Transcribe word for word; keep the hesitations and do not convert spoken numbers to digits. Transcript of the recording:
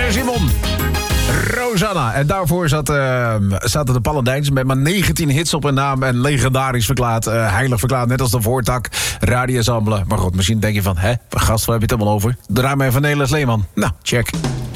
Nina Simone. Rosanna. En daarvoor zat, uh, zaten de Paladijns met maar negentien hits op hun naam. En legendarisch verklaard, uh, heilig verklaard. Net als de Voortak, Radio Zambelen. Maar goed, misschien denk je van, hè, gast, waar heb je het allemaal over? Draai mij van Nelis Leeman. Nou, check.